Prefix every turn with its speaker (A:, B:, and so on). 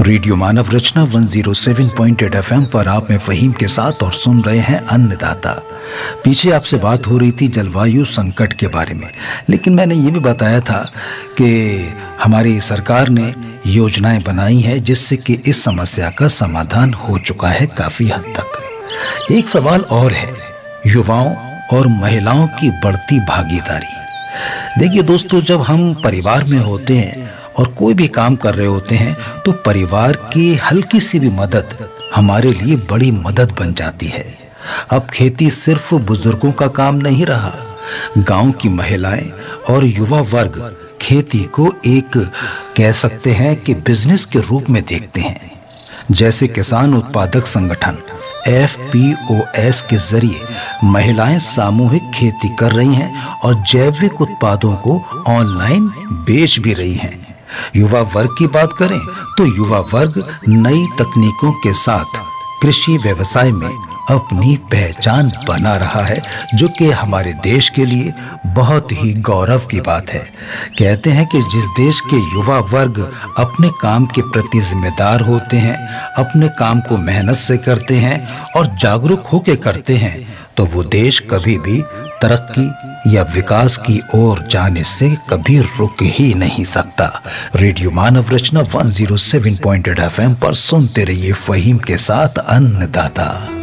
A: Radio मानव रचना 107.8 FM पर आप में फहीम के साथ और सुन रहे हैं अन्नदाता। पीछे आपसे बात हो रही थी जलवायु संकट के बारे में, लेकिन मैंने ये भी बताया था कि हमारी सरकार ने योजनाएं बनाई है जिससे कि इस समस्या का समाधान हो चुका है काफी हद तक। एक सवाल और है, युवाओं और महिलाओं की बढ़ती भागीदारी। देखिए दोस्तों, जब हम परिवार में होते हैं और कोई भी काम कर रहे होते हैं तो परिवार की हल्की सी भी मदद हमारे लिए बड़ी मदद बन जाती है। अब खेती सिर्फ बुजुर्गों का काम नहीं रहा, गांव की महिलाएं और युवा वर्ग खेती को एक कह सकते हैं कि बिजनेस के रूप में देखते हैं। जैसे किसान उत्पादक संगठन FPOS के जरिए महिलाएं सामूहिक खेती कर रही हैं और जैविक उत्पादों को ऑनलाइन बेच भी रही हैं। युवा वर्ग की बात करें तो युवा वर्ग नई तकनीकों के साथ कृषि व्यवसाय में अपनी पहचान बना रहा है, जो कि हमारे देश के लिए बहुत ही गौरव की बात है। कहते हैं कि जिस देश के युवा वर्ग अपने काम के प्रति जिम्मेदार होते हैं, अपने काम को मेहनत से करते हैं और जागरूक होकर करते हैं, तो वो देश कभी भी तरक्की या विकास की ओर जाने से कभी रुक ही नहीं सकता। रेडियो मानव रचना 107.8 FM पर सुनते रहिए फहीम के साथ अन्नदाता।